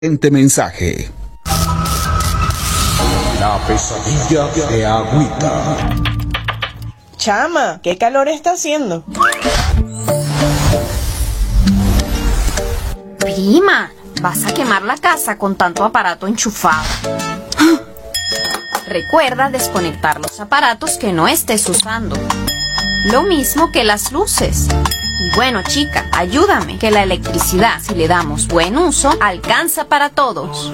Mensaje. La pesadilla de Agüita. Chama, ¿qué calor está haciendo? Prima, vas a quemar la casa con tanto aparato enchufado. Recuerda desconectar los aparatos que no estés usando. Lo mismo que las luces. Y bueno, chica, ayúdame, que la electricidad, si le damos buen uso, alcanza para todos.